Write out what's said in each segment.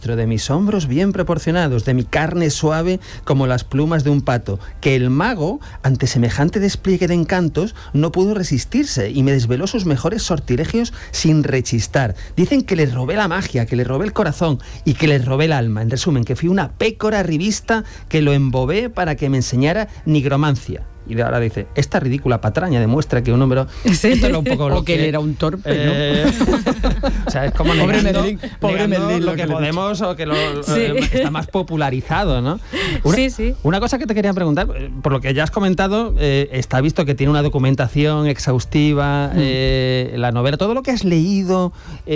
rostro, de mis hombros bien proporcionados, de mi carne suave como las plumas de un pato, que el mago, ante semejante despliegue de encantos, no pudo resistirse y me desveló sus mejores sortilegios sin rechistar. Dicen que le robé la magia, que le robé el corazón y que le robé el alma. En resumen, que fui una pécora rivista que lo embobé para que me enseñara nigromancia. Y ahora dice, esta ridícula patraña demuestra que un hombre... Sí. Esto es un poco lo o que él era un torpe, ¿no? O sea, es como pobre negando, Merlín, lo que podemos o que está más popularizado, ¿no? Sí. Una cosa que te quería preguntar, por lo que ya has comentado, está visto que tiene una documentación exhaustiva, la novela, todo lo que has leído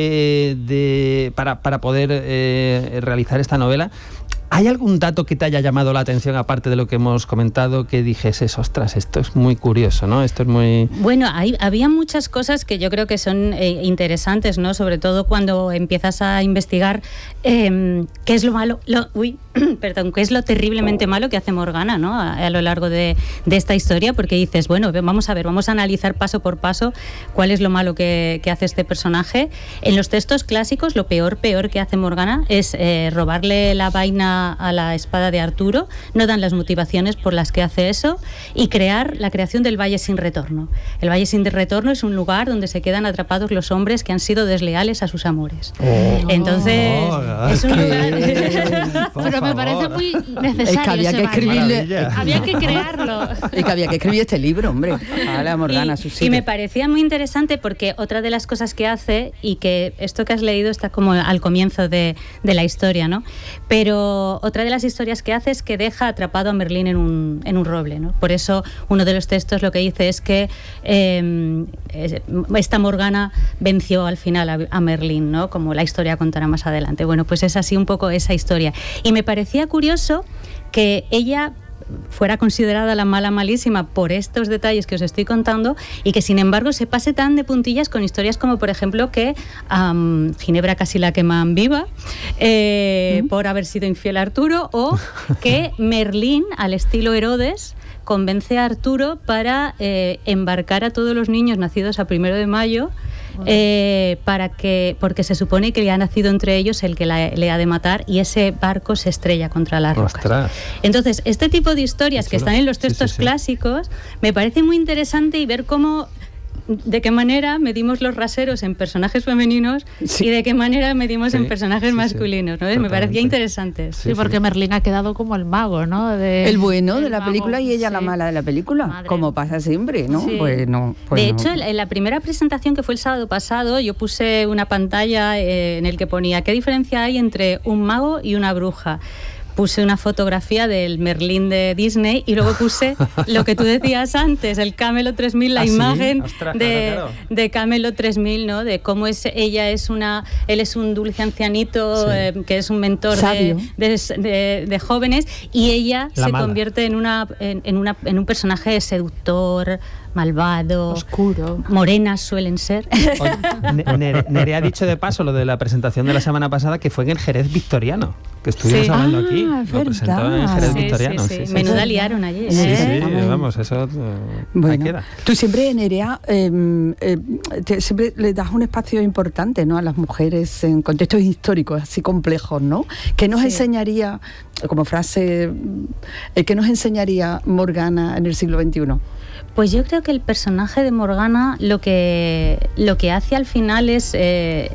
para poder realizar esta novela. ¿Hay algún dato que te haya llamado la atención, aparte de lo que hemos comentado, que dijes, ostras, esto es muy curioso, ¿no? Esto es muy... Bueno, había muchas cosas que yo creo que son interesantes, ¿no? Sobre todo cuando empiezas a investigar qué es lo malo, qué es lo terriblemente malo que hace Morgana, ¿no? A lo largo de esta historia, porque dices, bueno, vamos a analizar paso por paso cuál es lo malo que hace este personaje. En los textos clásicos, lo peor que hace Morgana es robarle la vaina a la espada de Arturo, no dan las motivaciones por las que hace eso, y la creación del Valle sin Retorno. El Valle sin Retorno es un lugar donde se quedan atrapados los hombres que han sido desleales a sus amores. Entonces, es un lugar... Pero me parece muy necesario. Es que había que escribirle... Había que crearlo. Es que había que escribir este libro, hombre. A la Morgana, y me parecía muy interesante porque otra de las cosas que hace, y que esto que has leído está como al comienzo de la historia, ¿no? Pero otra de las historias que hace es que deja atrapado a Merlín en un roble, ¿no? Por eso uno de los textos lo que dice es que esta Morgana venció al final a Merlín, ¿no? Como la historia contará más adelante. Bueno, pues es así un poco esa historia. Y me parecía curioso que ella fuera considerada la mala malísima por estos detalles que os estoy contando, y que sin embargo se pase tan de puntillas con historias como, por ejemplo, que Ginebra casi la queman viva por haber sido infiel a Arturo, o que Merlín, al estilo Herodes, convence a Arturo para embarcar a todos los niños nacidos a 1 de mayo, porque se supone que le ha nacido entre ellos el que le ha de matar, y ese barco se estrella contra las rocas. ¡Ostras! Entonces, este tipo de historias que están en los textos clásicos me parece muy interesante, y ver de qué manera medimos los raseros en personajes femeninos y de qué manera medimos en personajes masculinos, ¿no? Me parecía interesante. Sí, porque Merlín ha quedado como el mago, ¿no? El bueno de la película y ella la mala de la película. Madre. Como pasa siempre, ¿no? Sí. Pues de hecho, en la primera presentación, que fue el sábado pasado, yo puse una pantalla en el que ponía ¿qué diferencia hay entre un mago y una bruja? Puse una fotografía del Merlín de Disney, y luego puse lo que tú decías antes, el Camelot 3000, la imagen de Camelot 3000, ¿no? De cómo él es un dulce ancianito, que es un mentor de jóvenes, y ella se convierte en un personaje seductor, malvado, oscuro. Morenas suelen ser. Nerea ha dicho de paso lo de la presentación de la semana pasada, que fue en el Jerez victoriano, que estuvimos hablando aquí. Lo presentó en el Jerez victoriano. Sí. Menuda liaron allí. Sí, vamos, eso bueno, queda. Tú siempre, Nerea, siempre le das un espacio importante, ¿no?, a las mujeres en contextos históricos así complejos, ¿no? ¿Qué nos enseñaría, como frase, qué nos enseñaría Morgana en el siglo XXI? Pues yo creo que el personaje de Morgana lo que hace al final es el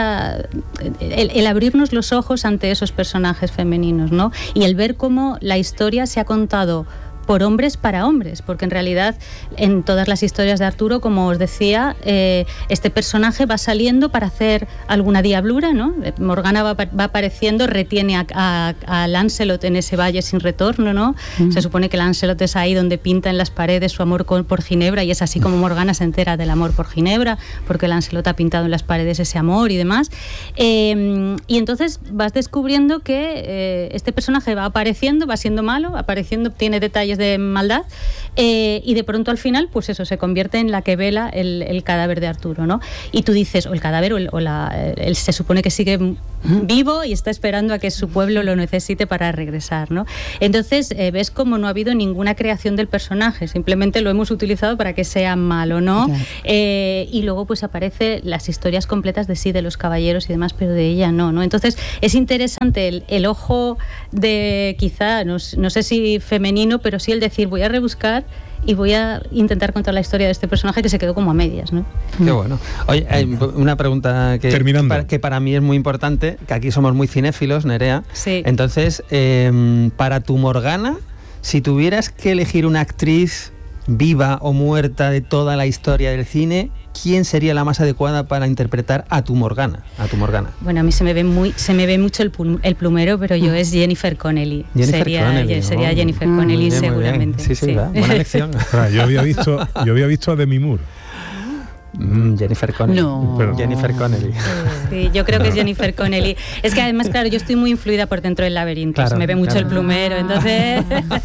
abrirnos los ojos ante esos personajes femeninos, ¿no? Y el ver cómo la historia se ha contado por hombres para hombres, porque en realidad en todas las historias de Arturo, como os decía, este personaje va saliendo para hacer alguna diablura, ¿no? Morgana va apareciendo, retiene a Lancelot en ese valle sin retorno, ¿no? Se supone que Lancelot es ahí donde pinta en las paredes su amor por Ginebra, y es así como Morgana se entera del amor por Ginebra, porque Lancelot ha pintado en las paredes ese amor y demás. Y entonces vas descubriendo que este personaje va apareciendo, va siendo malo, tiene detalles de maldad, y de pronto al final, pues eso, se convierte en la que vela el cadáver de Arturo, ¿no? Y tú dices, o el cadáver, él se supone que sigue vivo y está esperando a que su pueblo lo necesite para regresar, ¿no? Entonces ves como no ha habido ninguna creación del personaje, simplemente lo hemos utilizado para que sea malo, ¿no? Claro. Y luego pues aparece las historias completas de los caballeros y demás, pero de ella no. Entonces es interesante el ojo de, quizá, no sé si femenino, pero sí el decir, voy a rebuscar y voy a intentar contar la historia de este personaje que se quedó como a medias, ¿no? Qué bueno. Oye, hay una pregunta que para mí es muy importante, que aquí somos muy cinéfilos, Nerea. Sí. Entonces, para tu Morgana, si tuvieras que elegir una actriz viva o muerta de toda la historia del cine, ¿quién sería la más adecuada para interpretar a tu Morgana? Bueno, a mí se me ve mucho el plumero, pero yo es Jennifer Connelly. Sería Jennifer Connelly seguramente. Sí. Buena elección. Yo había visto a Demi Moore. Jennifer Connelly. No. Jennifer Connelly. Sí, yo creo que es Jennifer Connelly. Es que además, claro, yo estoy muy influida por Dentro del laberinto. Claro, se me ve mucho el plumero, entonces...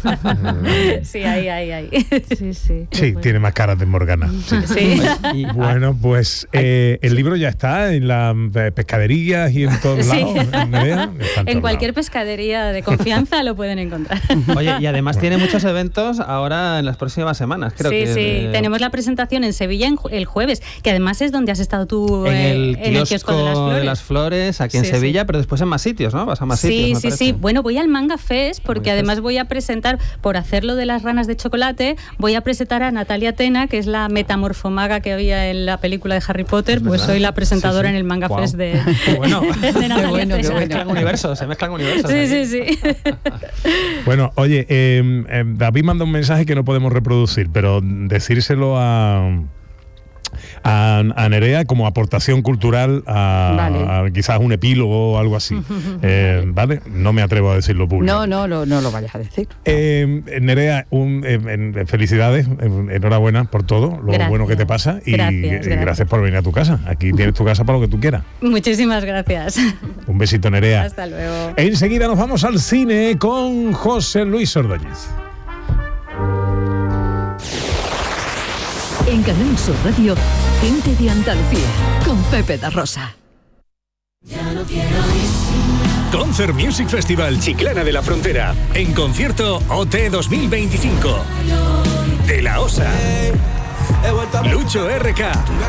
sí, ahí. Sí, tiene más caras de Morgana. Sí. Bueno, pues el libro ya está en las pescaderías y en todos lados. En cualquier pescadería de confianza lo pueden encontrar. Oye, y además tiene muchos eventos ahora en las próximas semanas, creo que. Sí. Tenemos la presentación en Sevilla el jueves, que además es donde has estado tú en el kiosco de las Flores, aquí en Sevilla, pero después en más sitios, ¿no? Vas a más sitios. Sí. Bueno, voy al Manga Fest porque además voy a presentar, por hacerlo de las ranas de chocolate, voy a presentar a Natalia Tena, que es la metamorfomaga que había en la película de Harry Potter, pues soy la presentadora en el Manga Fest de Natalia Tena. Se mezclan universos. Sí. Bueno, oye, David manda un mensaje que no podemos reproducir, pero decírselo a Nerea como aportación cultural a quizás un epílogo o algo así. ¿Vale? No me atrevo a decirlo público. No lo vayas a decir. Nerea, felicidades, enhorabuena por todo lo bueno que te pasa y gracias por venir a tu casa. Aquí tienes tu casa para lo que tú quieras. Muchísimas gracias. Un besito, Nerea. Hasta luego. Enseguida nos vamos al cine con José Luis Ordóñez. En Canal Sur Radio, Gente de Andalucía, con Pepe da Rosa. Concert Music Festival Chiclana de la Frontera. En concierto OT 2025. De la Osa. Lucho RK.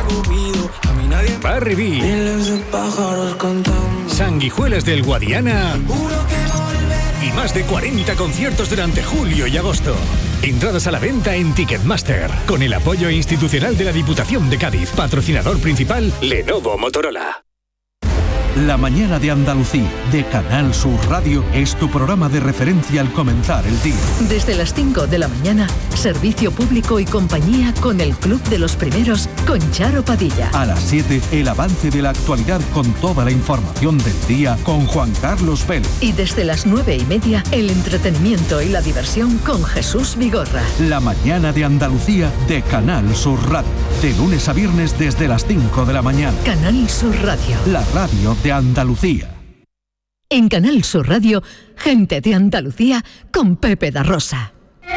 Barry B. Sanguijuelas del Guadiana. Y más de 40 conciertos durante julio y agosto. Entradas a la venta en Ticketmaster, con el apoyo institucional de la Diputación de Cádiz. Patrocinador principal, Lenovo Motorola. La mañana de Andalucía, de Canal Sur Radio, es tu programa de referencia al comenzar el día. Desde las 5 de la mañana, servicio público y compañía con el Club de los Primeros, con Charo Padilla. A las 7, el avance de la actualidad con toda la información del día con Juan Carlos Vélez. Y desde las 9:30, el entretenimiento y la diversión con Jesús Vigorra. La mañana de Andalucía, de Canal Sur Radio. De lunes a viernes desde las 5 de la mañana. Canal Sur Radio. La radio de Andalucía. En Canal Sur Radio, Gente de Andalucía con Pepe da Rosa.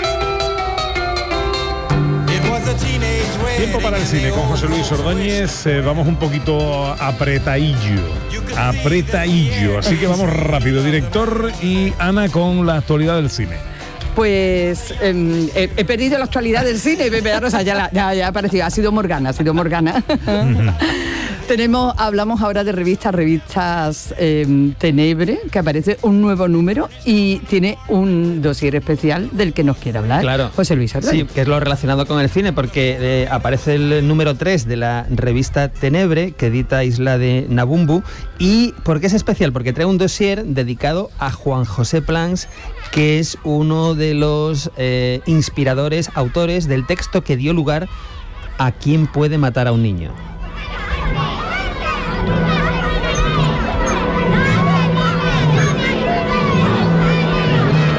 Tiempo para el cine con José Luis Ordóñez. Vamos un poquito apretadillo, así que vamos rápido. Director y Ana con la actualidad del cine. Pues he perdido la actualidad del cine, Pepe da Rosa, ya ha aparecido, ha sido Morgana. Hablamos ahora de revistas Tenebre, que aparece un nuevo número y tiene un dossier especial del que nos quiere hablar. Claro. José Luis Ordóñez. Sí, que es lo relacionado con el cine, porque aparece el número 3 de la revista Tenebre, que edita Isla de Nabumbu. ¿Y por qué es especial? Porque trae un dossier dedicado a Juan José Plans, que es uno de los inspiradores, autores del texto que dio lugar a ¿Quién puede matar a un niño?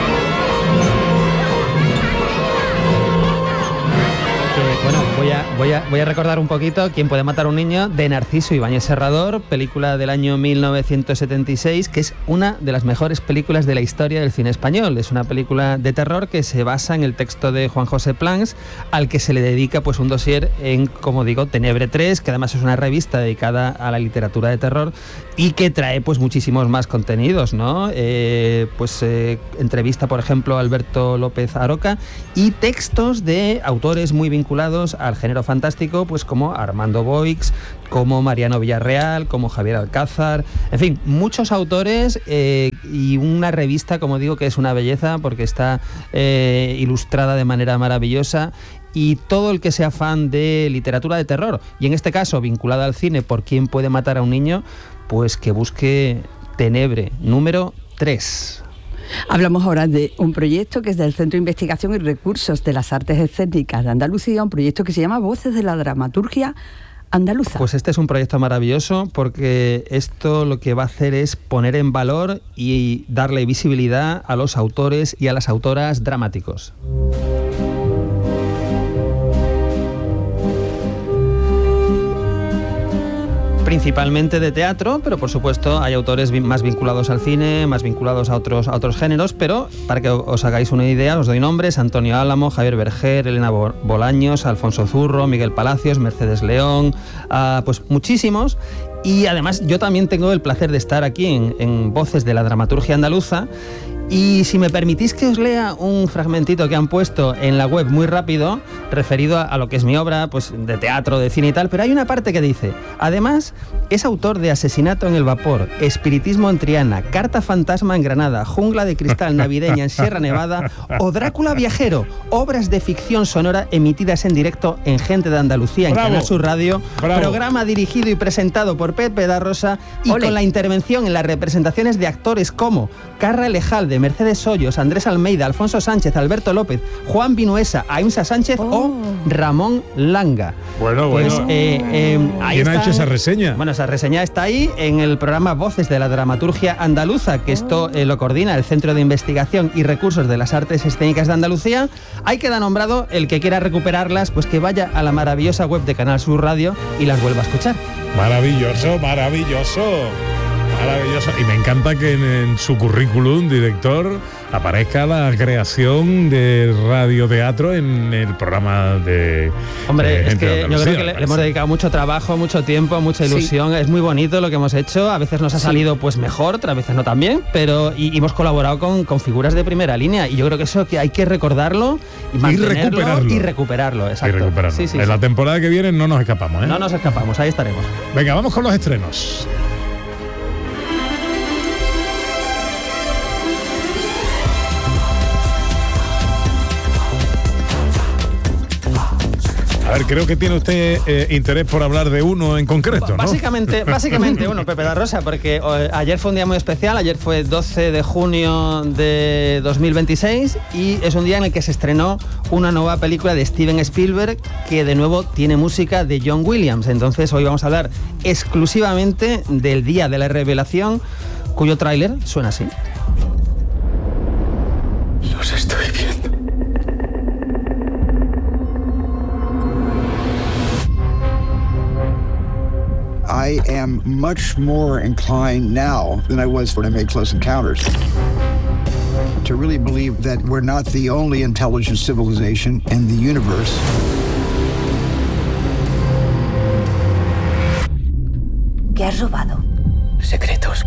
Voy voy a recordar un poquito ¿Quién puede matar a un niño? De Narciso Ibáñez Serrador, película del año 1976, que es una de las mejores películas de la historia del cine español. Es una película de terror que se basa en el texto de Juan José Plans, al que se le dedica pues un dossier en, como digo, Tenebre 3, que además es una revista dedicada a la literatura de terror y que trae pues muchísimos más contenidos, ¿no? Entrevista, por ejemplo, a Alberto López Aroca y textos de autores muy vinculados al género fantástico, pues como Armando Boix, como Mariano Villarreal, como Javier Alcázar, en fin, muchos autores y una revista, como digo, que es una belleza porque está ilustrada de manera maravillosa. Y todo el que sea fan de literatura de terror, y en este caso vinculada al cine por ¿Quién puede matar a un niño?, pues que busque Tenebre número 3. Hablamos ahora de un proyecto que es del Centro de Investigación y Recursos de las Artes Escénicas de Andalucía, un proyecto que se llama Voces de la Dramaturgia Andaluza. Pues este es un proyecto maravilloso porque esto lo que va a hacer es poner en valor y darle visibilidad a los autores y a las autoras dramáticos. Principalmente de teatro, pero por supuesto hay autores más vinculados al cine, más vinculados a otros géneros, pero para que os hagáis una idea, os doy nombres: Antonio Álamo, Javier Berger, Elena Bolaños, Alfonso Zurro, Miguel Palacios, Mercedes León, pues muchísimos. Y además yo también tengo el placer de estar aquí en Voces de la Dramaturgia Andaluza. Y si me permitís que os lea un fragmentito que han puesto en la web muy rápido, referido a lo que es mi obra, pues de teatro, de cine y tal, pero hay una parte que dice: además, es autor de Asesinato en el Vapor, Espiritismo en Triana, Carta Fantasma en Granada, Jungla de Cristal Navideña en Sierra Nevada o Drácula Viajero, obras de ficción sonora emitidas en directo en Gente de Andalucía, en Canal Sur Radio, programa dirigido y presentado por Pepe da Rosa y con la intervención en las representaciones de actores como Carra Elejalde, Mercedes Hoyos, Andrés Almeida, Alfonso Sánchez, Alberto López, Juan Vinuesa, Aimsa Sánchez o Ramón Langa. Pues, ¿quién ha hecho esa reseña? Bueno, esa reseña está ahí en el programa Voces de la Dramaturgia Andaluza, que esto lo coordina el Centro de Investigación y Recursos de las Artes Escénicas de Andalucía. Ahí queda nombrado. El que quiera recuperarlas, pues que vaya a la maravillosa web de Canal Sur Radio y las vuelva a escuchar. Maravilloso. Y me encanta que en su currículum, director, aparezca la creación de radioteatro en el programa de... Hombre, es que yo creo que le hemos dedicado mucho trabajo, mucho tiempo, mucha ilusión. Sí. Es muy bonito lo que hemos hecho. A veces nos ha salido pues mejor, otras veces no tan bien, pero y hemos colaborado con figuras de primera línea. Y yo creo que eso que hay que recordarlo y mantenerlo y recuperarlo. Exacto. Sí, en la temporada que viene no nos escapamos, ¿eh? No nos escapamos, ahí estaremos. Venga, vamos con los estrenos. A ver, creo que tiene usted interés por hablar de uno en concreto, ¿no? Básicamente uno, Pepe da Rosa, porque ayer fue un día muy especial. Ayer fue 12 de junio de 2026 y es un día en el que se estrenó una nueva película de Steven Spielberg que de nuevo tiene música de John Williams. Entonces hoy vamos a hablar exclusivamente del Día de la Revelación, cuyo tráiler suena así. Los estoy viendo. I am much more inclined now than I was when I made Close Encounters to really believe that we're not the only intelligent civilization in the universe. ¿Qué has robado? Secretos.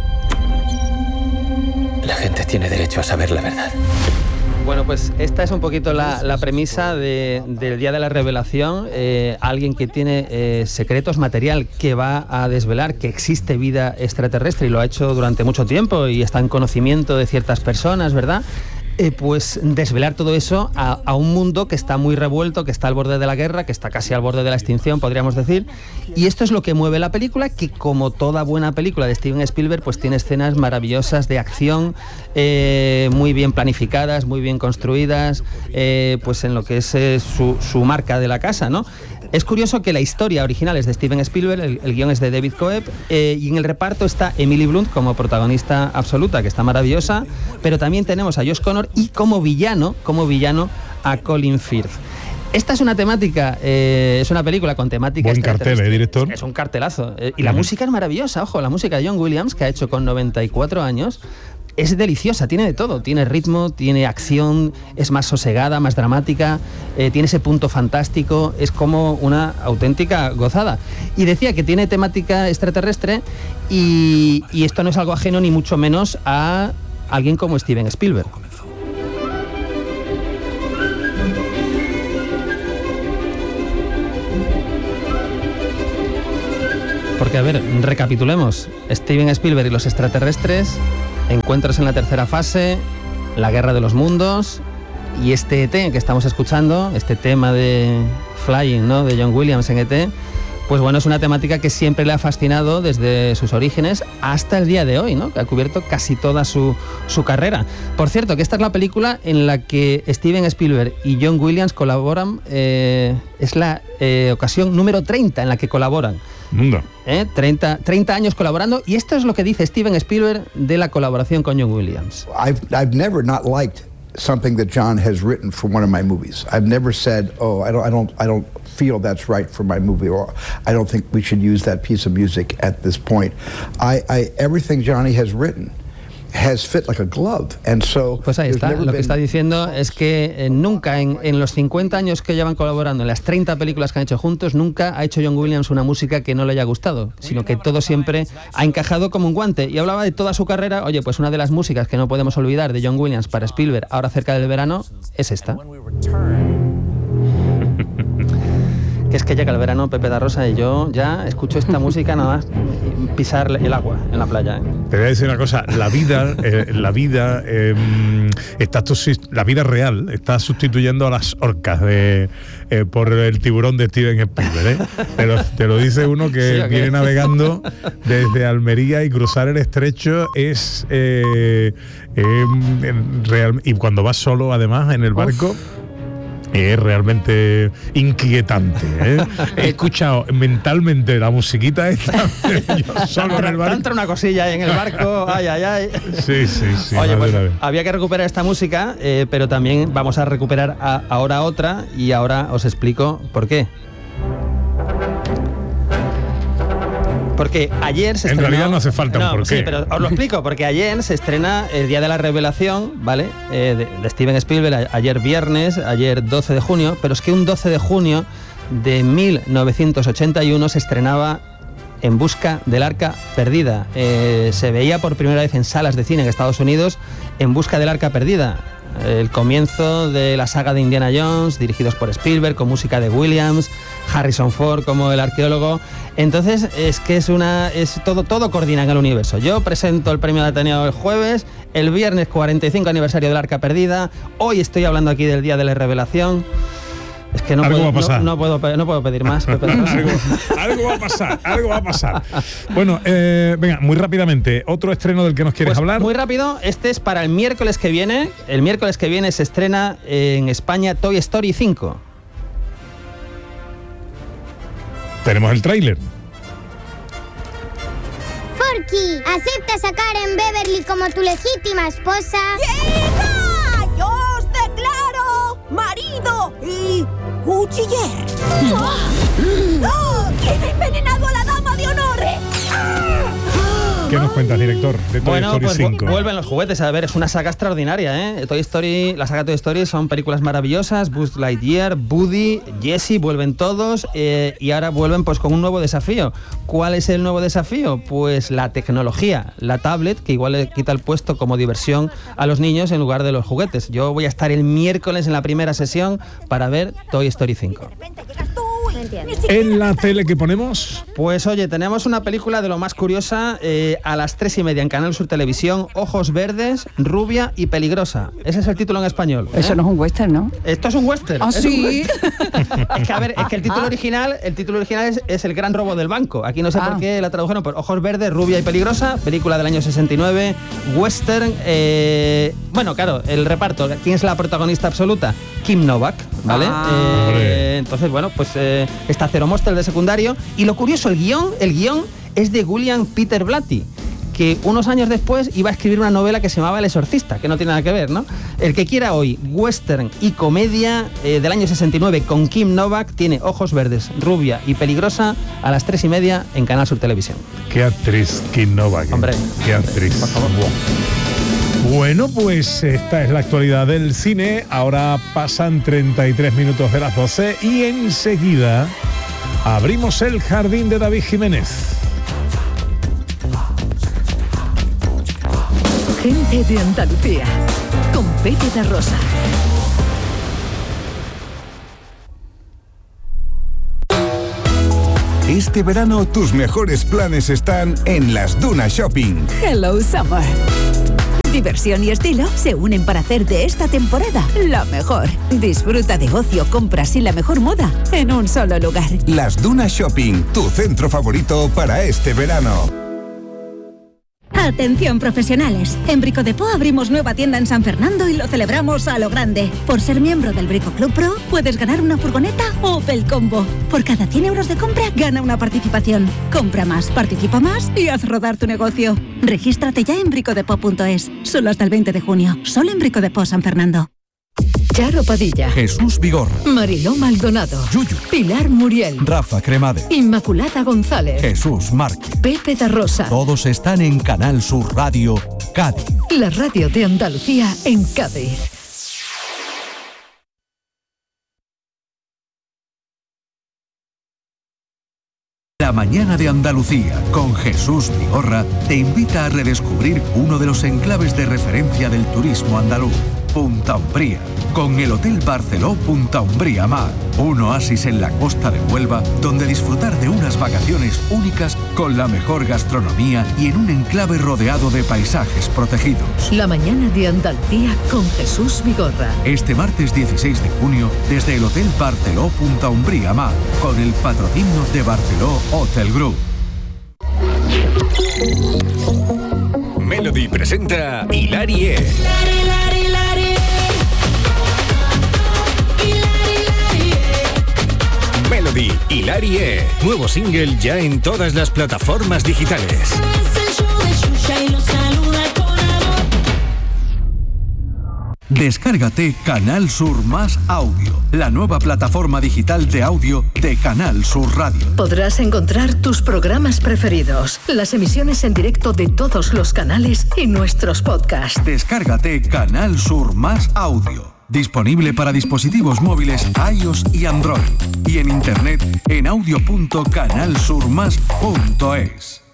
La gente tiene derecho a saber la verdad. Bueno, pues esta es un poquito la premisa del Día de la Revelación. Alguien que tiene secretos, material que va a desvelar que existe vida extraterrestre y lo ha hecho durante mucho tiempo y está en conocimiento de ciertas personas, ¿verdad? Pues desvelar todo eso a un mundo que está muy revuelto, que está al borde de la guerra, que está casi al borde de la extinción, podríamos decir. Y esto es lo que mueve la película, que como toda buena película de Steven Spielberg, pues tiene escenas maravillosas de acción, muy bien planificadas, muy bien construidas, pues en lo que es su marca de la casa, ¿no? Es curioso que la historia original es de Steven Spielberg, el guión es de David Coeb, y en el reparto está Emily Blunt como protagonista absoluta, que está maravillosa, pero también tenemos a Josh Connor y como villano a Colin Firth. Esta es una temática, es una película con temática. Buen cartel, director. Es un cartelazo. Y la música es maravillosa, ojo, la música de John Williams, que ha hecho con 94 años, es deliciosa, tiene de todo, tiene ritmo, tiene acción, es más sosegada, más dramática, tiene ese punto fantástico, es como una auténtica gozada. Y decía que tiene temática extraterrestre y esto no es algo ajeno ni mucho menos a alguien como Steven Spielberg. Porque, a ver, recapitulemos. Steven Spielberg y los extraterrestres, encuentros en la tercera fase, la guerra de los mundos y este ET que estamos escuchando, este tema de Flying, ¿no?, de John Williams en ET, pues bueno, es una temática que siempre le ha fascinado desde sus orígenes hasta el día de hoy, ¿no?, que ha cubierto casi toda su carrera. Por cierto, que esta es la película en la que Steven Spielberg y John Williams colaboran, es la ocasión número 30 en la que colaboran. 30 años colaborando, y esto es lo que dice Steven Spielberg de la colaboración con John Williams. I've never not liked something that John has written for one of my movies. I've never said, "Oh, I don't feel that's right for my movie," or "I don't think we should use that piece of music at this point." Everything Johnny has written has fit like a glove, and so pues ahí está, lo que está diciendo es que nunca en los 50 años que llevan colaborando, en las 30 películas que han hecho juntos, nunca ha hecho John Williams una música que no le haya gustado, sino que todo siempre ha encajado como un guante. Y hablaba de toda su carrera. Oye, pues una de las músicas que no podemos olvidar de John Williams para Spielberg ahora cerca del verano es esta. Que es que llega el verano, Pepe da Rosa, y yo ya escucho esta música nada más pisar el agua en la playa. Te voy a decir una cosa, la vida real está sustituyendo a las orcas por el tiburón de Steven Spielberg, Te lo dice uno que sí, okay, viene navegando desde Almería, y cruzar el estrecho es real, y cuando vas solo además en el barco. Es realmente inquietante, He escuchado mentalmente la musiquita esta, yo solo en el barco. Entra una cosilla ahí en el barco, ay. Sí. Oye, pues había que recuperar esta música, pero también vamos a recuperar ahora otra, y ahora os explico por qué. Porque ayer se estrenó... En realidad no hace falta un porqué. Sí, pero os lo explico, porque ayer se estrena el Día de la Revelación, ¿vale?, de Steven Spielberg, ayer viernes, ayer 12 de junio, pero es que un 12 de junio de 1981 se estrenaba En busca del arca perdida. Se veía por primera vez en salas de cine en Estados Unidos En busca del arca perdida. El comienzo de la saga de Indiana Jones, dirigidos por Spielberg, con música de Williams, Harrison Ford como el arqueólogo. Entonces es que es todo coordina en el universo. Yo presento el premio de Ateneo el jueves, el viernes 45 aniversario del Arca Perdida, hoy estoy hablando aquí del Día de la Revelación. Es que no puedo pedir más. algo va a pasar. Bueno, venga, muy rápidamente, otro estreno del que nos quieres hablar. Muy rápido, este es para el miércoles que viene. El miércoles que viene se estrena en España Toy Story 5. Tenemos el tráiler. Forky, ¿aceptas a Karen Beverly como tu legítima esposa? ¡Hija! ¡Yo os declaro marido y cuchiller! ¡Oh! ¿Quién ha envenenado a la dama de honor? ¿Qué nos cuentas, director, de Toy Story 5? Vuelven los juguetes. A ver, es una saga extraordinaria, Toy Story, la saga Toy Story son películas maravillosas. Buzz Lightyear, Woody, Jessie, vuelven todos, y ahora vuelven pues con un nuevo desafío. ¿Cuál es el nuevo desafío? Pues la tecnología, la tablet, que igual le quita el puesto como diversión a los niños en lugar de los juguetes. Yo voy a estar el miércoles en la primera sesión para ver Toy Story 5. ¿En la tele que ponemos? Pues oye, tenemos una película de lo más curiosa, a las 3:30 en Canal Sur Televisión, Ojos verdes, rubia y peligrosa. Ese es el título en español. Eso no es un western, ¿no? Esto es un western. ¿Ah, sí? Es que, a ver, es que el título original es El gran robo del banco. Aquí no sé por qué la tradujeron, pero Ojos verdes, rubia y peligrosa, película del año 69, western. Bueno, claro, el reparto. ¿Quién es la protagonista absoluta? Kim Novak, ¿vale? Entonces, bueno, pues está Zero Mostel de secundario. Y lo curioso, el guión es de William Peter Blatty, que unos años después iba a escribir una novela que se llamaba El exorcista, que no tiene nada que ver, ¿no? El que quiera hoy, western y comedia del año 69 con Kim Novak, tiene Ojos verdes, rubia y peligrosa a las 3:30 en Canal Sur Televisión. Qué actriz Kim Novak. Hombre, qué actriz. Por favor. Bueno, pues esta es la actualidad del cine. Ahora pasan 33 minutos de las 12 y enseguida abrimos el jardín de David Jiménez. Gente de Andalucía, con Pepe da Rosa. Este verano tus mejores planes están en Las Dunas Shopping. Hello Summer. Diversión y estilo se unen para hacer de esta temporada la mejor. Disfruta de ocio, compras y la mejor moda en un solo lugar. Las Dunas Shopping, tu centro favorito para este verano. Atención profesionales, en Brico Depot abrimos nueva tienda en San Fernando y lo celebramos a lo grande. Por ser miembro del Brico Club Pro, puedes ganar una furgoneta Opel Combo. Por cada 100 euros de compra, gana una participación. Compra más, participa más y haz rodar tu negocio. Regístrate ya en bricodepot.es, solo hasta el 20 de junio, solo en Brico Depot San Fernando. Charo Padilla, Jesús Vigorra, Mariló Maldonado, Yuyu, Pilar Muriel, Rafa Cremade, Inmaculada González, Jesús Márquez, Pepe da Rosa. Todos están en Canal Sur Radio, Cádiz. La radio de Andalucía en Cádiz. La mañana de Andalucía con Jesús Vigorra te invita a redescubrir uno de los enclaves de referencia del turismo andaluz, Punta Umbría, con el Hotel Barceló Punta Umbría Mar, un oasis en la costa de Huelva donde disfrutar de unas vacaciones únicas con la mejor gastronomía y en un enclave rodeado de paisajes protegidos. La mañana de Andalucía con Jesús Vigorra. Este martes 16 de junio desde el Hotel Barceló Punta Umbría Mar, con el patrocinio de Barceló Hotel Group. Melody presenta Hilarie. Melody, Hilarie, nuevo single ya en todas las plataformas digitales. Descárgate Canal Sur Más Audio, la nueva plataforma digital de audio de Canal Sur Radio. Podrás encontrar tus programas preferidos, las emisiones en directo de todos los canales y nuestros podcasts. Descárgate Canal Sur Más Audio. Disponible para dispositivos móviles iOS y Android. Y en internet en audio.canalsurmas.es.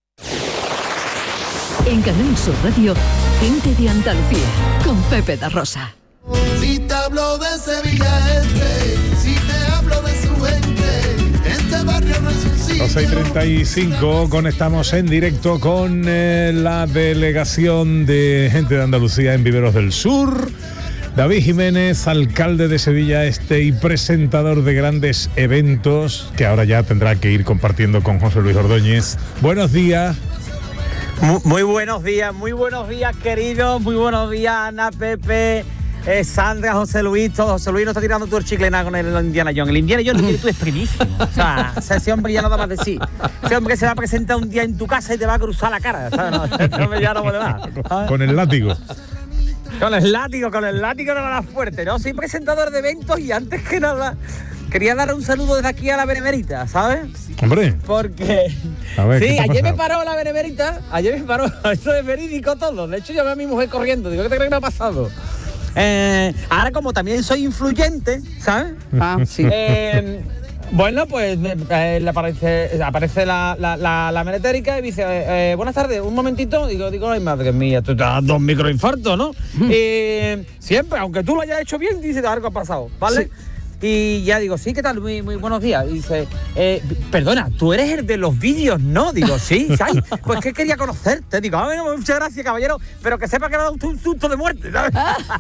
En Canal Sur Radio, Gente de Andalucía, con Pepe da Rosa. Si te hablo de Sevilla Este, si te hablo de su gente, este barrio no es un sitio. 12:35, conectamos en directo con la delegación de Gente de Andalucía en Viveros del Sur. David Jiménez, alcalde de Sevilla Este y presentador de grandes eventos, que ahora ya tendrá que ir compartiendo con José Luis Ordóñez. Buenos días. Muy buenos días, queridos, muy buenos días, Ana, Pepe, Sandra, José Luis, todo. José Luis no está tirando tú el chicle nada con el Indiana Jones. El Indiana Jones lo quiere tú exprimísimo. O sea, ese hombre ya no da más de sí. Ese hombre se va a presentar un día en tu casa y te va a cruzar la cara, ¿sabes? No, ese hombre ya no puede más. Con el látigo. Con el látigo no lo da fuerte, ¿no? Soy presentador de eventos y antes que nada quería dar un saludo desde aquí a la Benemerita, ¿sabes? Hombre. Porque... A ver, sí, ayer me paró la Benemerita, esto es verídico todo. De hecho, llamé a mi mujer corriendo, digo, ¿qué te crees que me ha pasado? Ahora como también soy influyente, ¿sabes? Sí. Bueno, pues aparece la meretérica y dice, buenas tardes, un momentito. Digo, ay, madre mía, tú te has dado un microinfarto, ¿no? Siempre, aunque tú lo hayas hecho bien, dice, algo ha pasado, ¿vale? Sí. Y ya digo, sí, ¿qué tal? Muy buenos días. Y dice, perdona, tú eres el de los vídeos, ¿no? Digo, sí, ¿sabes? Pues que quería conocerte. Digo, bueno, muchas gracias, caballero, pero que sepa que me ha dado un susto de muerte, ¿sabes?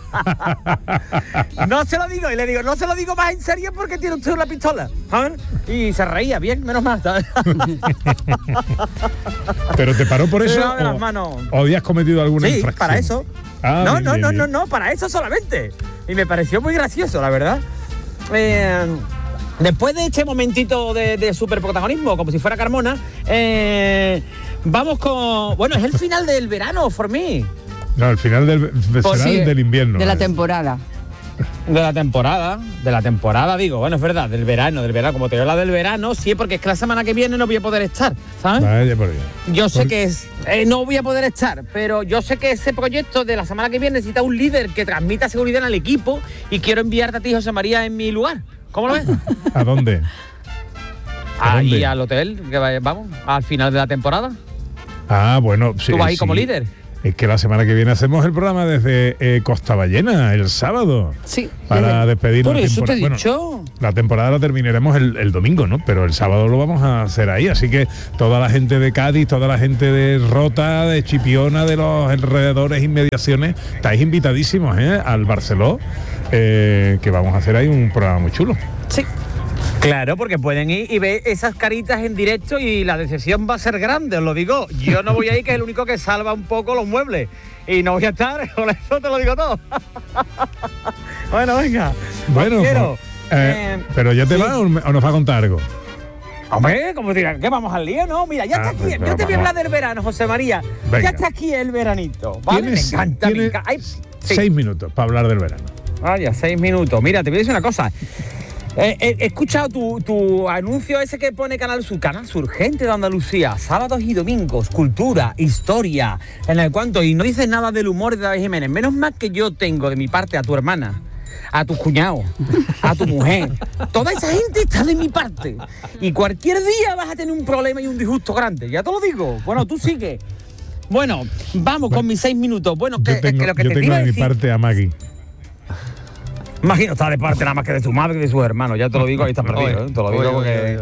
No se lo digo, y le digo, no se lo digo más en serio porque tiene usted una pistola, ¿sabes? Y se reía, bien, menos mal, ¿sabes? ¿Pero te paró por eso o habías cometido alguna infracción? Sí, para eso. No, para eso solamente. Y me pareció muy gracioso, la verdad. Después de este momentito de superprotagonismo, como si fuera Carmona, Vamos con... Bueno, es el final del verano, for me. No, el final del invierno. De la temporada. De la temporada, digo, bueno, es verdad, del verano, como te habla del verano, sí, porque es que la semana que viene no voy a poder estar, ¿sabes? Vaya por Dios. Yo sé que no voy a poder estar, pero yo sé que ese proyecto de la semana que viene necesita un líder que transmita seguridad al equipo y quiero enviarte a ti, José María, en mi lugar. ¿Cómo lo ves? ¿A dónde? Ahí al hotel, que vamos, al final de la temporada. Ah, bueno, sí. ¿Tú vas ahí como líder? Es que la semana que viene hacemos el programa desde Costa Ballena, el sábado. Sí. Para despedir Por la eso te he temporada. dicho. Bueno, la temporada la terminaremos el domingo, ¿no? Pero el sábado lo vamos a hacer ahí. Así que toda la gente de Cádiz, toda la gente de Rota, de Chipiona, de los alrededores, inmediaciones, estáis invitadísimos, al Barceló, que vamos a hacer ahí un programa muy chulo. Sí. Claro, porque pueden ir y ver esas caritas en directo y la decepción va a ser grande, os lo digo. Yo no voy a ir, que es el único que salva un poco los muebles. Y no voy a estar, con eso te lo digo todo. Bueno, venga. Bueno, pero ya te vas o nos va a contar algo. Hombre, como dirán, ¿qué vamos al lío? No, mira, ya está aquí. Yo te voy a hablar del verano, José María. Venga. Ya está aquí el veranito, ¿vale? Me encanta. Ay, sí. 6 minutos para hablar del verano. Vaya, 6 minutos. Mira, te voy a decir una cosa. He escuchado tu anuncio ese que pone Canal Sur, gente de Andalucía, sábados y domingos, cultura, historia, en el cuanto, y no dices nada del humor de David Jiménez. Menos mal que yo tengo de mi parte a tu hermana, a tu cuñado, a tu mujer. Toda esa gente está de mi parte. Y cualquier día vas a tener un problema y un disgusto grande, ya te lo digo. Bueno, tú sigue. Bueno, vamos con mis 6 minutos. Bueno, yo tengo de mi parte a Maggie. Imagino, está de parte nada más que de su madre y de sus hermanos. Ya te lo digo, ahí está perdido. Te lo digo porque...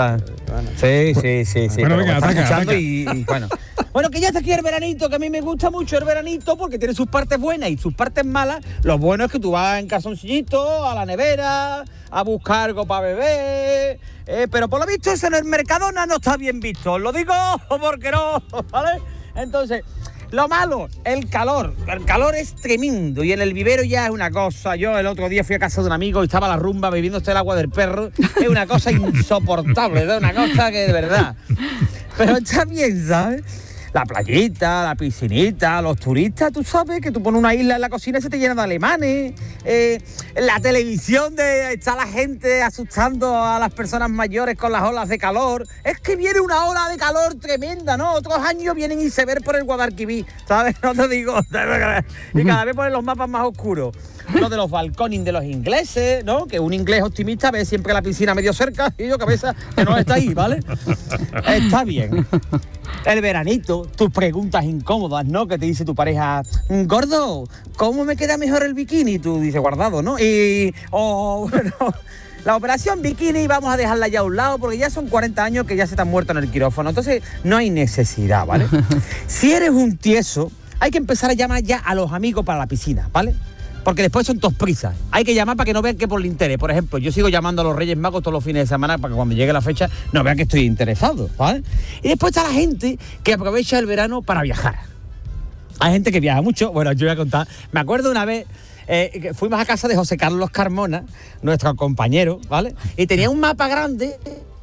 Sí. Bueno, venga, ataca. Y bueno. Bueno, que ya está aquí el veranito, que a mí me gusta mucho el veranito porque tiene sus partes buenas y sus partes malas. Lo bueno es que tú vas en calzoncillito, a la nevera, a buscar algo para beber. Pero por lo visto eso en el Mercadona no está bien visto. Os lo digo porque no, ¿vale? Entonces... Lo malo, el calor. El calor es tremendo y en el vivero ya es una cosa. Yo el otro día fui a casa de un amigo y estaba la rumba bebiéndose el agua del perro. Es una cosa insoportable, es una cosa que de verdad. Pero está bien, ¿sabes? La playita, la piscinita, los turistas, tú sabes que tú pones una isla en la cocina y se te llena de alemanes. La televisión de está la gente asustando a las personas mayores con las olas de calor. Es que viene una ola de calor tremenda, ¿no? Otros años vienen y se ven por el Guadalquivir, ¿sabes? No te digo. Y cada vez ponen los mapas más oscuros. Lo de los balcones de los ingleses, ¿no? Que un inglés optimista ve siempre la piscina medio cerca y yo cabeza que no está ahí, ¿vale? Está bien. El veranito, tus preguntas incómodas, ¿no? Que te dice tu pareja, gordo, ¿cómo me queda mejor el bikini? Tú dices, guardado, ¿no? Bueno, la operación bikini vamos a dejarla ya a un lado porque ya son 40 años que ya se te han muerto en el quirófano. Entonces, no hay necesidad, ¿vale? Si eres un tieso, hay que empezar a llamar ya a los amigos para la piscina, ¿vale? Porque después son todos prisas. Hay que llamar para que no vean que por el interés. Por ejemplo, yo sigo llamando a los Reyes Magos todos los fines de semana para que cuando llegue la fecha no vean que estoy interesado, ¿vale? Y después está la gente que aprovecha el verano para viajar. Hay gente que viaja mucho. Bueno, yo voy a contar. Me acuerdo una vez que fuimos a casa de José Carlos Carmona, nuestro compañero, ¿vale? Y tenía un mapa grande.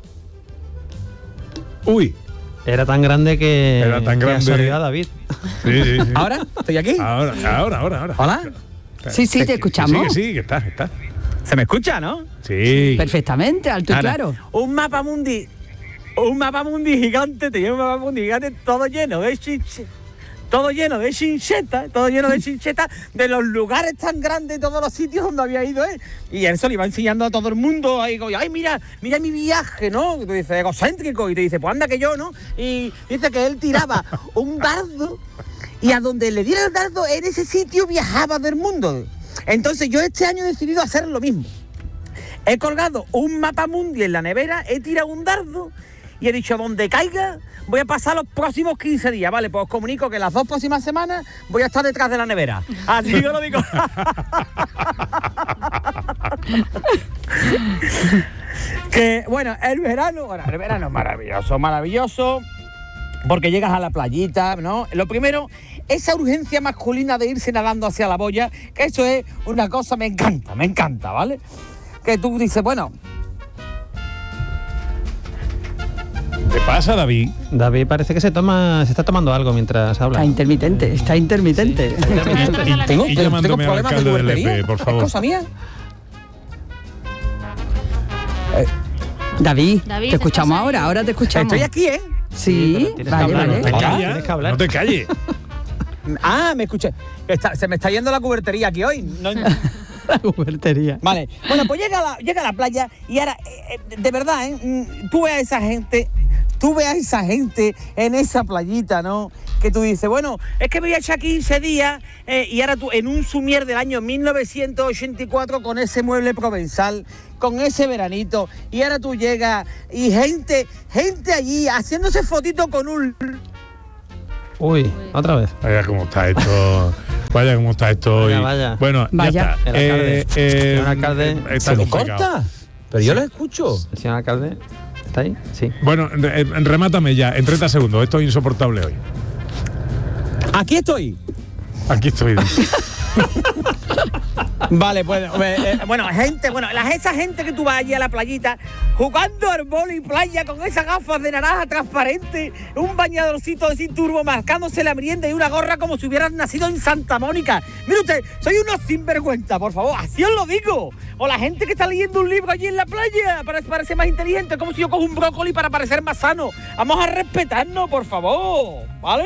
Uy. Era tan grande que... Era tan grande. Que absorbió a David. Sí. ¿Ahora? ¿Estoy aquí? Ahora. ¿Hola? Sí, te escuchamos. Sí, que está. ¿Se me escucha, no? Sí. Perfectamente, alto y claro. Un mapa mundi gigante, tenía un mapa mundi gigante todo lleno de chinchetas, de los lugares tan grandes, de todos los sitios donde había ido él. Y él se lo iba enseñando a todo el mundo. Ahí, ay, mira mi viaje, ¿no? Y tú dices, egocéntrico. Y te dice, pues anda que yo, ¿no? Y dice que él tiraba un dardo y a donde le diera el dardo, en ese sitio viajaba del mundo. Entonces yo este año he decidido hacer lo mismo. He colgado un mapa mundi en la nevera, he tirado un dardo y he dicho, donde caiga, voy a pasar los próximos 15 días, ¿vale? Pues os comunico que las 2 próximas semanas voy a estar detrás de la nevera. Así que lo digo. Que, bueno, el verano es maravilloso, porque llegas a la playita, ¿no? Lo primero, esa urgencia masculina de irse nadando hacia la boya, que eso es una cosa, me encanta, ¿vale? Que tú dices, bueno... ¿Qué pasa, David? David parece que se está tomando algo mientras habla. Está intermitente. Y llamándome al alcalde del Lepe, por favor. ¿Es cosa mía? David, te escuchamos ahora te escuchamos. Estoy aquí, ¿eh? Sí, vale. Tienes que hablar. No te calles. Me escuché. Se me está yendo la cubertería aquí hoy. No, la cubertería. Vale. Bueno, pues llega a la playa y ahora, de verdad, tú ves a esa gente en esa playita, ¿no? Que tú dices, bueno, es que me voy a echar 15 días y ahora tú en un sumier del año 1984 con ese mueble provenzal, con ese veranito, y ahora tú llegas y gente allí haciéndose fotito con un... Uy, otra vez. Vaya cómo está esto. Vaya cómo está esto hoy. Vaya. Bueno, vaya. Ya está. Señor alcalde, está ¿se le complicado. corta? Pero yo lo escucho. El señor alcalde, ¿está ahí? Sí. Bueno, remátame ya, en 30 segundos. Esto es insoportable hoy. Aquí estoy. Aquí estoy. Vale, pues, esa gente que tú vas allí a la playita jugando al vóley playa con esas gafas de naranja transparente, un bañadorcito de sin turbo marcándose la merienda y una gorra como si hubieras nacido en Santa Mónica. Mire usted, soy unos sinvergüenza, por favor, así os lo digo. O la gente que está leyendo un libro allí en la playa para parecer más inteligente, como si yo cojo un brócoli para parecer más sano. Vamos a respetarnos, por favor, ¿vale?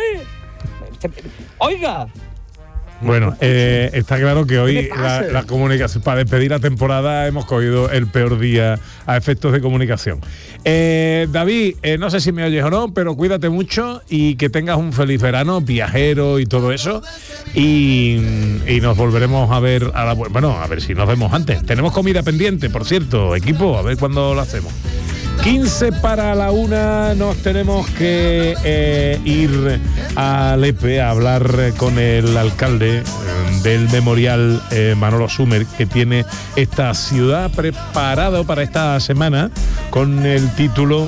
Oiga. Bueno, está claro que hoy la comunicación, para despedir la temporada, hemos cogido el peor día a efectos de comunicación. David, no sé si me oyes o no, pero cuídate mucho y que tengas un feliz verano, viajero y todo eso. Y nos volveremos a ver a ver si nos vemos antes. Tenemos comida pendiente, por cierto, equipo, a ver cuándo lo hacemos. 15 para la 1, nos tenemos que ir a Lepe a hablar con el alcalde del memorial Manolo Sumer, que tiene esta ciudad preparado para esta semana con el título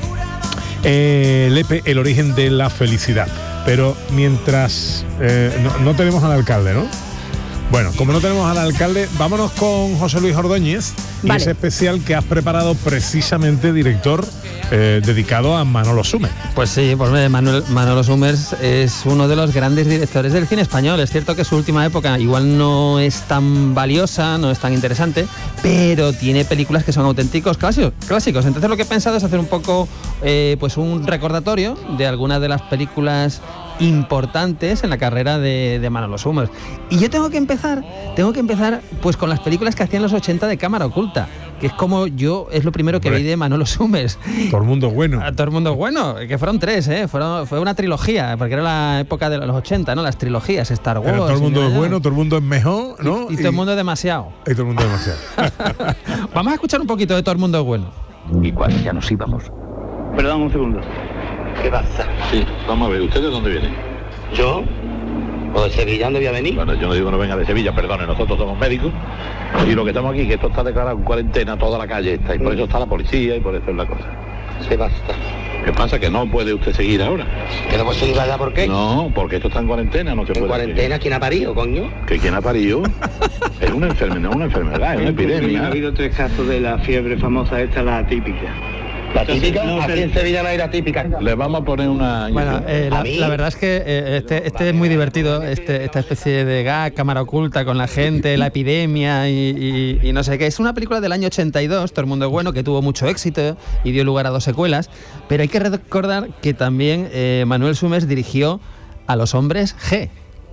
Lepe, el origen de la felicidad. Pero mientras no tenemos al alcalde, ¿no? Bueno, como no tenemos al alcalde, vámonos con José Luis Ordóñez y ese especial que has preparado precisamente, director, dedicado a Manolo Sumer. Pues sí, pues Manolo Sumer es uno de los grandes directores del cine español. Es cierto que su última época igual no es tan valiosa, no es tan interesante, pero tiene películas que son auténticos clásicos. Entonces lo que he pensado es hacer un poco pues un recordatorio de algunas de las películas importantes en la carrera de Manolo Sumer. Y yo tengo que empezar pues con las películas que hacían en los 80 de cámara oculta, que es como es lo primero que vi de Manolo Sumer. Todo el mundo bueno. Todo el mundo bueno, que fueron 3, fue una trilogía, porque era la época de los 80, ¿no? Las trilogías, Star Wars. Pero todo el mundo es bueno, todo el mundo es mejor, ¿no? Y todo el mundo es demasiado. Y todo el mundo es demasiado. Vamos a escuchar un poquito de Todo el mundo es bueno. ¿Y cuando ya nos íbamos? Perdón, un segundo. ¿Qué pasa? Sí, vamos a ver, ¿usted de dónde viene? ¿Yo? ¿O de Sevilla dónde voy a venir? Bueno, yo no digo no venga de Sevilla, perdone, nosotros somos médicos y lo que estamos aquí, que esto está declarado en cuarentena, toda la calle está, y por eso está la policía y por eso es la cosa. Sí, basta. ¿Qué pasa? ¿Que no puede usted seguir ahora? ¿Que no puedo seguir allá por qué? No, porque esto está en cuarentena, no se puede. ¿En cuarentena? Seguir. ¿Quién ha parido, coño? ¿Que quién ha parido? Es una enfermedad, es una epidemia. Ha habido 3 casos de la fiebre famosa esta, la típica. ¿La típica? Aquí en Sevilla no hay la típica. Le vamos a poner una... Bueno, la verdad es que este es muy divertido, esta especie de gag, cámara oculta con la gente, la epidemia y no sé qué. Es una película del año 82, Todo el mundo es bueno, que tuvo mucho éxito y dio lugar a 2 secuelas, pero hay que recordar que también Manuel Sumer dirigió A los hombres G.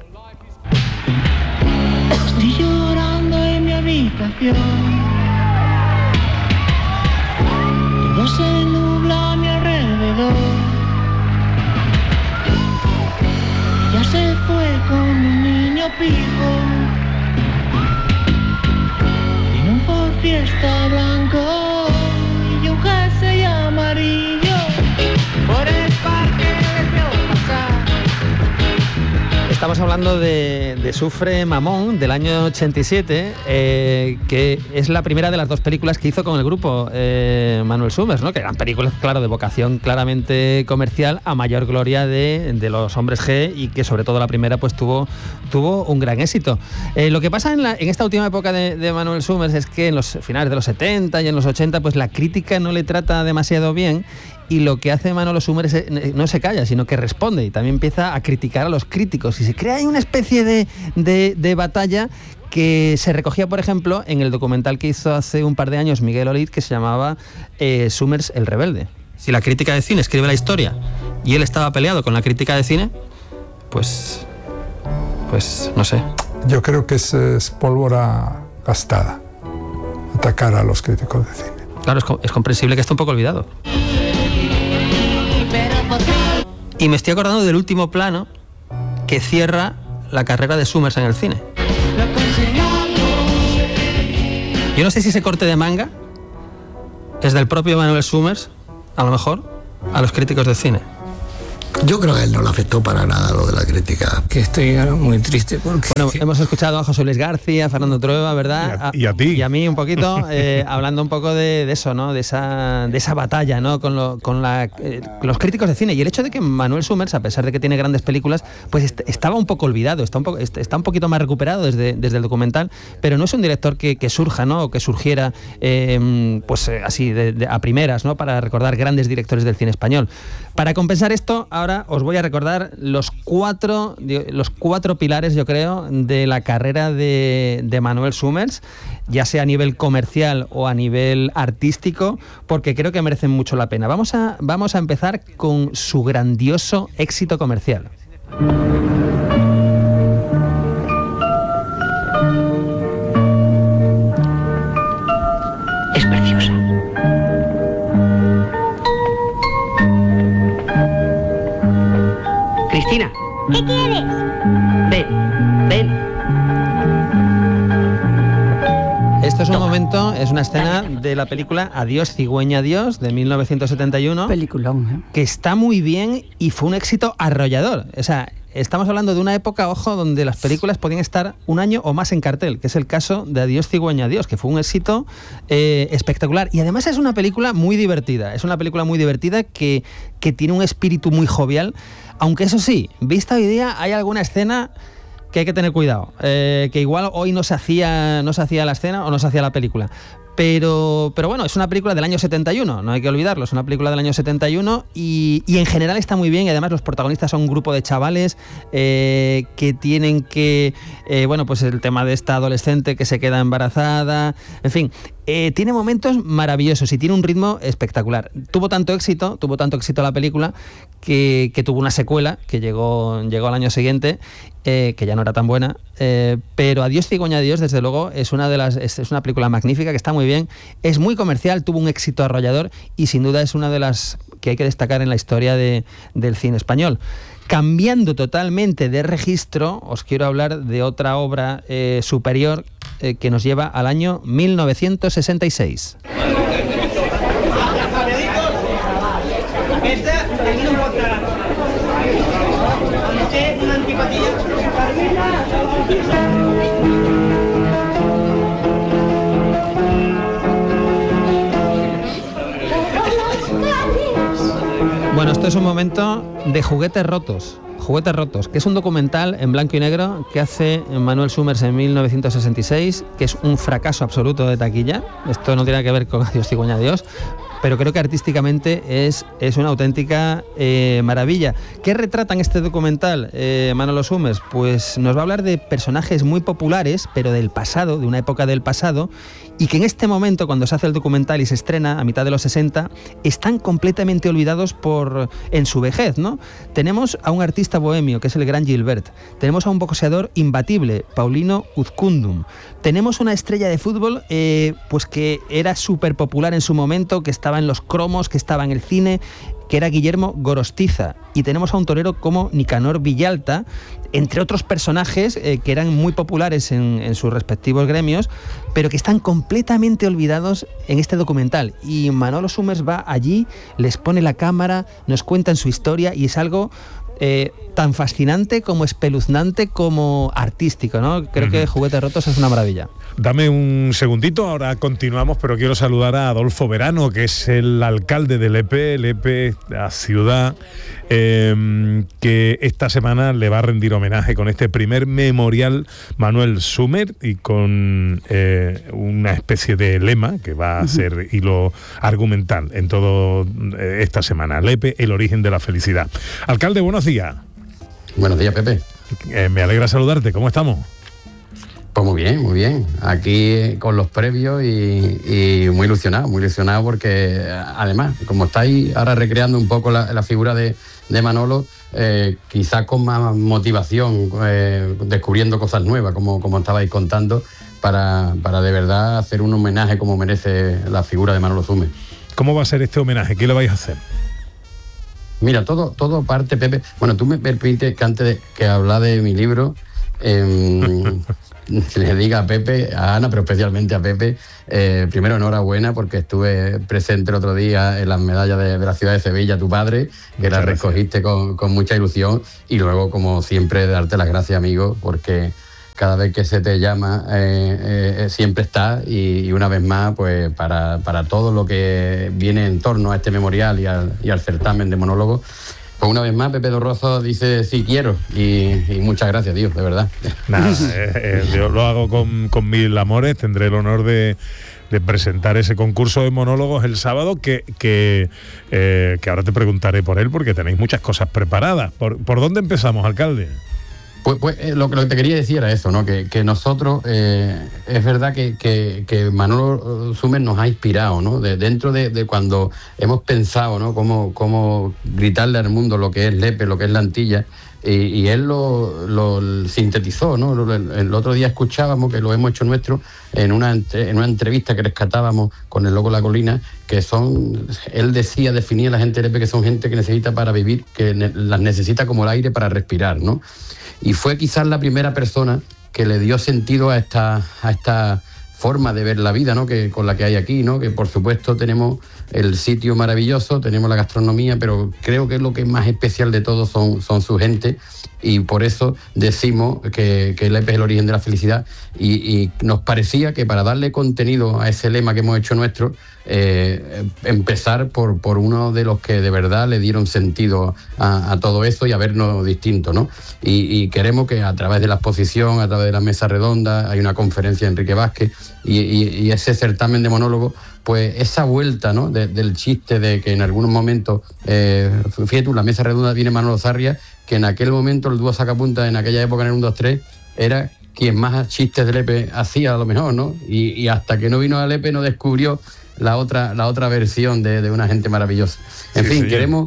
Estoy llorando en mi habitación. Todo se nubla a mi alrededor. Ella se fue con un niño pijo en un Ford Fiesta blanco y un jersey amarillo. Por el parque les veo pasar. Estamos hablando de Sufre Mamón, del año 87, que es la primera de las 2 películas que hizo con el grupo Manuel Sumer, ¿no? Que eran películas, claro, de vocación claramente comercial, a mayor gloria de los hombres G, y que sobre todo la primera pues tuvo un gran éxito. Lo que pasa en esta última época de Manuel Sumer es que en los finales de los 70 y en los 80 pues la crítica no le trata demasiado bien, y lo que hace Manolo Summers no se calla, sino que responde y también empieza a criticar a los críticos y se crea ahí una especie de batalla que se recogía, por ejemplo, en el documental que hizo hace un par de años Miguel Olid, que se llamaba Summers el rebelde. Si la crítica de cine escribe la historia y él estaba peleado con la crítica de cine, pues no sé. Yo creo que es pólvora gastada atacar a los críticos de cine. Claro, es comprensible que esté un poco olvidado. Y me estoy acordando del último plano que cierra la carrera de Summers en el cine. Yo no sé si ese corte de manga es del propio Manuel Summers, a lo mejor, a los críticos de cine. Yo creo que a él no le afectó para nada lo de la crítica. Que estoy muy triste porque... Bueno, hemos escuchado a José Luis García, a Fernando Trueba, ¿verdad? Y a ti. Y a mí un poquito, hablando un poco de eso, ¿no? De esa batalla, ¿no? Con los críticos de cine. Y el hecho de que Manuel Summers, a pesar de que tiene grandes películas, pues estaba un poco olvidado, está un poquito más recuperado desde el documental, pero no es un director que surja, ¿no? O que surgiera así a primeras, ¿no? Para recordar grandes directores del cine español. Para compensar esto, ahora os voy a recordar los cuatro pilares, yo creo, de la carrera de Manuel Summers, ya sea a nivel comercial o a nivel artístico, porque creo que merecen mucho la pena. Vamos a empezar con su grandioso éxito comercial. Es preciosa. Cristina. ¿Qué quieres? Ven. Esto es un momento, es una escena de la película Adiós, cigüeña, adiós, de 1971. Peliculón, ¿eh? Que está muy bien y fue un éxito arrollador. O sea, estamos hablando de una época, ojo, donde las películas podían estar un año o más en cartel, que es el caso de Adiós, cigüeña, adiós, que fue un éxito espectacular. Y además es una película muy divertida. Es una película muy divertida que tiene un espíritu muy jovial. Aunque eso sí, vista hoy día, hay alguna escena que hay que tener cuidado, que igual hoy no se hacía la escena o no se hacía la película. Pero bueno, es una película del año 71, no hay que olvidarlo, es una película del año 71 y en general está muy bien y además los protagonistas son un grupo de chavales que tienen que, pues el tema de esta adolescente que se queda embarazada, en fin, tiene momentos maravillosos y tiene un ritmo espectacular. Tuvo tanto éxito la película que tuvo una secuela que llegó al año siguiente, que ya no era tan buena, pero Adiós, cigüeña, adiós, desde luego es una película magnífica que está muy bien, es muy comercial, tuvo un éxito arrollador y sin duda es una de las que hay que destacar en la historia del cine español. Cambiando totalmente de registro, os quiero hablar de otra obra superior que nos lleva al año 1966. Bueno, esto es un momento de Juguetes Rotos, que es un documental en blanco y negro que hace Manuel Summers en 1966, que es un fracaso absoluto de taquilla. Esto no tiene que ver con Adiós, cigüeña, adiós, pero creo que artísticamente es una auténtica maravilla. ¿Qué retrata en este documental Manolo Summers? Pues nos va a hablar de personajes muy populares, pero del pasado, de una época del pasado, y que en este momento, cuando se hace el documental y se estrena a mitad de los 60, están completamente olvidados en su vejez, ¿no? Tenemos a un artista bohemio, que es el gran Gilbert. Tenemos a un boxeador imbatible, Paulino Uzkundum. Tenemos una estrella de fútbol, pues que era súper popular en su momento, que estaba en los cromos, que estaba en el cine, que era Guillermo Gorostiza. Y tenemos a un torero como Nicanor Villalta, entre otros personajes que eran muy populares en sus respectivos gremios, pero que están completamente olvidados en este documental. Y Manolo Summers va allí, les pone la cámara, nos cuentan su historia y es algo tan fascinante como espeluznante como artístico, ¿no? Creo que Juguetes Rotos es una maravilla. Dame un segundito, ahora continuamos, pero quiero saludar a Adolfo Verano, que es el alcalde de Lepe, la ciudad, que esta semana le va a rendir homenaje con este primer memorial Manuel Sumer y con una especie de lema que va a ser hilo argumental en todo esta semana. Lepe, el origen de la felicidad. Alcalde, buenos días. Buenos días, Pepe. Me alegra saludarte, ¿cómo estamos? Pues muy bien. Aquí con los previos y muy ilusionado porque además, como estáis ahora recreando un poco la figura de Manolo, quizás con más motivación, descubriendo cosas nuevas, como estabais contando, para de verdad hacer un homenaje como merece la figura de Manolo Sumer. ¿Cómo va a ser este homenaje? ¿Qué le vais a hacer? Mira, todo parte, Pepe. Bueno, tú me permites que antes de que hablar de mi libro, le diga a Pepe, a Ana, pero especialmente a Pepe, primero enhorabuena porque estuve presente el otro día en las medallas de la ciudad de Sevilla, tu padre, que las recogiste con mucha ilusión, y luego, como siempre, darte las gracias, amigo, porque cada vez que se te llama siempre está, y una vez más, pues para todo lo que viene en torno a este memorial y al certamen de monólogos, pues una vez más Pepe Dorrozo dice sí quiero, y muchas gracias, tío, de verdad. Nada, yo lo hago con mil amores. Tendré el honor de presentar ese concurso de monólogos el sábado, que ahora te preguntaré por él, porque tenéis muchas cosas preparadas. ¿Por dónde empezamos, alcalde? Pues lo que te quería decir era eso, ¿no? Que nosotros, es verdad que Manolo Sumer nos ha inspirado, ¿no? Dentro de cuando hemos pensado, ¿no? Cómo gritarle al mundo lo que es Lepe, lo que es la Antilla, y él lo sintetizó, ¿no? El otro día escuchábamos, que lo hemos hecho nuestro, en una entrevista que rescatábamos con el Loco La Colina, él definía a la gente de Lepe que son gente que necesita para vivir, que las necesita como el aire para respirar, ¿no? Y fue quizás la primera persona que le dio sentido a esta forma de ver la vida, ¿no? Con la que hay aquí, ¿no? Que por supuesto tenemos el sitio maravilloso, tenemos la gastronomía, pero creo que lo que es más especial de todo son su gente, y por eso decimos que Lepe es el origen de la felicidad, y nos parecía que para darle contenido a ese lema que hemos hecho nuestro, empezar por uno de los que de verdad le dieron sentido a todo eso y a vernos distintos, ¿no? Y queremos que a través de la exposición, a través de la mesa redonda, hay una conferencia de Enrique Vázquez y ese certamen de monólogos, pues esa vuelta, ¿no? Del chiste de que en algunos momentos, fíjate tú, la mesa redonda viene Manolo Sarria, que en aquel momento el dúo Sacapunta, en aquella época en el 1, 2, 3, era quien más chistes de Lepe hacía, a lo mejor, ¿no? Y hasta que no vino a Lepe no descubrió la otra versión de una gente maravillosa. En fin, queremos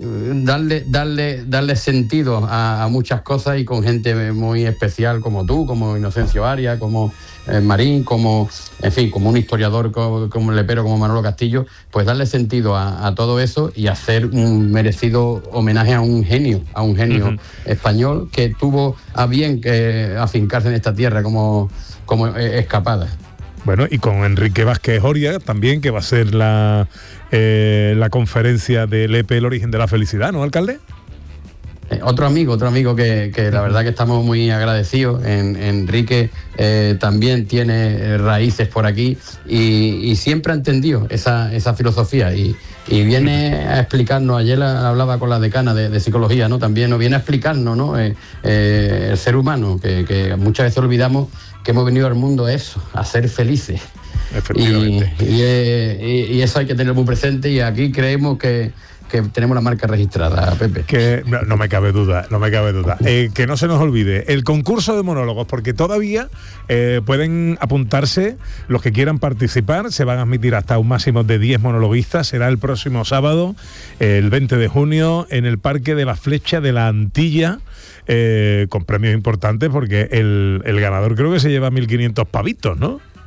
darle sentido a muchas cosas, y con gente muy especial como tú, como Inocencio Arias, como Marín, como un historiador como Lepero, como Manolo Castillo, pues darle sentido a todo eso y hacer un merecido homenaje a un genio español que tuvo a bien que afincarse en esta tierra como escapada. Bueno, y con Enrique Vázquez Oria también, que va a ser la conferencia de Lepe, el origen de la felicidad, ¿no, alcalde? Otro amigo que la verdad que estamos muy agradecidos. Enrique también tiene raíces por aquí y siempre ha entendido esa filosofía y viene a explicarnos. Ayer hablaba con la decana de psicología, ¿no? También nos viene a explicarnos, ¿no? El ser humano, que muchas veces olvidamos que hemos venido al mundo a ser felices. Efectivamente. Y eso hay que tener muy presente, y aquí creemos que tenemos la marca registrada, Pepe. Que no me cabe duda. Que no se nos olvide el concurso de monólogos, porque todavía pueden apuntarse los que quieran participar. Se van a admitir hasta un máximo de 10 monologuistas. Será el próximo sábado, el 20 de junio, en el Parque de la Flecha de la Antilla, con premios importantes, porque el ganador creo que se lleva 1.500 pavitos, ¿no?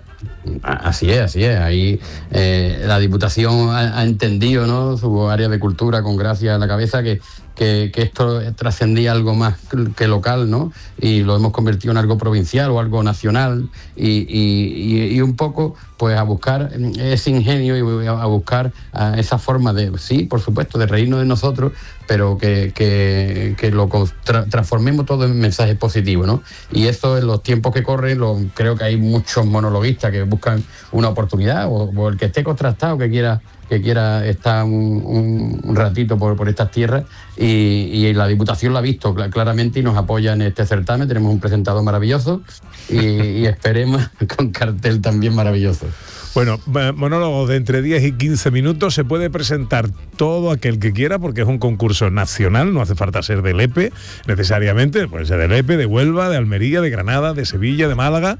Así es. Ahí la Diputación ha entendido, ¿no?, su área de cultura con Gracia en la cabeza, que esto trascendía algo más que local, ¿no? Y lo hemos convertido en algo provincial o algo nacional y un poco pues a buscar ese ingenio y a buscar esa forma de, sí, por supuesto, de reírnos de nosotros, pero que lo transformemos todo en mensajes positivos, ¿no? Y eso en los tiempos que corren, creo que hay muchos monologuistas que buscan una oportunidad o el que esté contrastado, que quiera estar un ratito por estas tierras y la Diputación lo ha visto claramente y nos apoya en este certamen. Tenemos un presentador maravilloso y esperemos con cartel también maravilloso. Bueno, monólogo de entre 10 y 15 minutos, se puede presentar todo aquel que quiera porque es un concurso nacional, no hace falta ser de Lepe necesariamente, puede ser de Lepe, de Huelva, de Almería, de Granada, de Sevilla, de Málaga.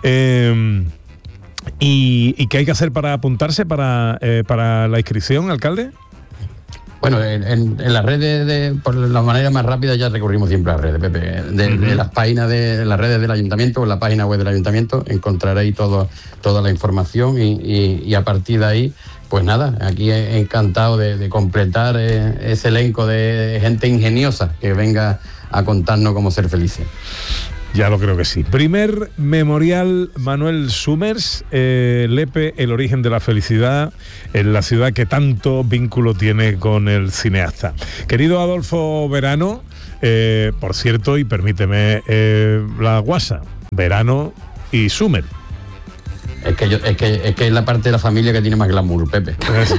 ¿Y qué hay que hacer para apuntarse para la inscripción, alcalde? Bueno, en las redes, por la manera más rápida, ya recurrimos siempre a las redes, Pepe. De las páginas de las redes del ayuntamiento o en la página web del ayuntamiento encontraréis toda la información y a partir de ahí, pues nada, aquí encantado de completar ese elenco de gente ingeniosa que venga a contarnos cómo ser felices. Ya lo creo que sí. Primer memorial Manuel Sumers, Lepe, el origen de la felicidad, en la ciudad que tanto vínculo tiene con el cineasta. Querido Adolfo Verano, por cierto, y permíteme la guasa, Verano y Sumer. Es que es la parte de la familia que tiene más glamour, Pepe.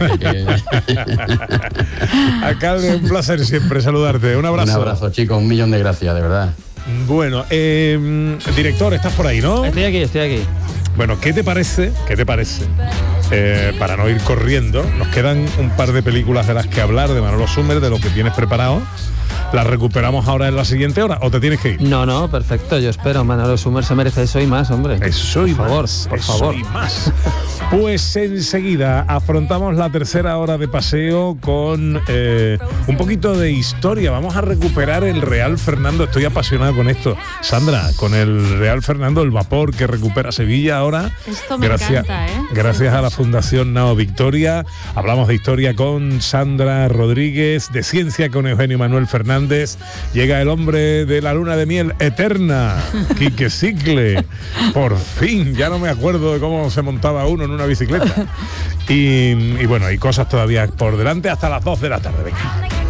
Alcalde, un placer siempre saludarte. Un abrazo. Un abrazo, chicos, 1.000.000 de gracias, de verdad. Bueno, director, estás por ahí, ¿no? Estoy aquí. Bueno, ¿qué te parece? Para no ir corriendo, nos quedan un par de películas de las que hablar de Manolo Sumer, de lo que tienes preparado. ¿Las recuperamos ahora en la siguiente hora o te tienes que ir? No, perfecto, yo espero. Manolo Sumer se merece eso y más, hombre. Eso y más. Por favor. Y más. Pues enseguida afrontamos la tercera hora de paseo con un poquito de historia. Vamos a recuperar el Real Fernando. Estoy apasionado con esto, Sandra, con el Real Fernando, el vapor que recupera Sevilla ahora. Esto me encanta, ¿eh? Gracias a la Fundación Nao Victoria. Hablamos de historia con Sandra Rodríguez, de ciencia con Eugenio Manuel Fernández. Llega el hombre de la luna de miel eterna, Quique Cicle. Por fin, ya no me acuerdo de cómo se montaba uno en una bicicleta. Y bueno, hay cosas todavía por delante hasta las 2 de la tarde. Venga.